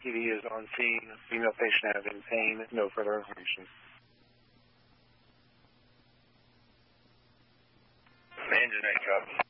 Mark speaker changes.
Speaker 1: ED is on scene. Female patient has in pain. No further information.
Speaker 2: Engine 8 copy.